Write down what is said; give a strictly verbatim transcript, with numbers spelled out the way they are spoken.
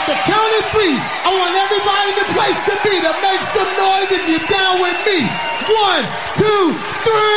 the count of three, I want everybody in the place to be to make some noise if you're down with me. One, two, three.